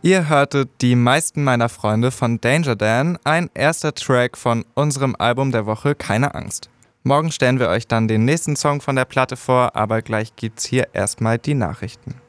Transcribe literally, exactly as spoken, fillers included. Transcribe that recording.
Ihr hörtet Die meisten meiner Freunde von Danger Dan, ein erster Track von unserem Album der Woche Keine Angst. Morgen stellen wir euch dann den nächsten Song von der Platte vor, aber gleich gibt's hier erstmal die Nachrichten.